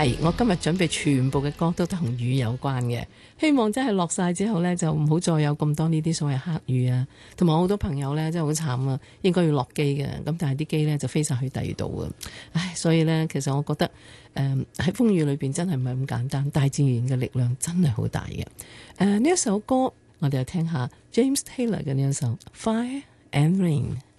係我今日準備全部嘅歌都同雨有關嘅，希望真係落晒之後呢，就唔好再有咁多呢啲所謂黑雨啊。同埋好多朋友呢，真係好慘啊，應該要落機嘅，咁但係啲機呢就飛晒去第二度啊。唉，所以呢，其實我覺得喺風雨裏邊真係唔係咁簡單，大自然嘅力量真係好大嘅。呢一首歌我哋就聽下 James Taylor 嘅呢一首 Fire and Rain。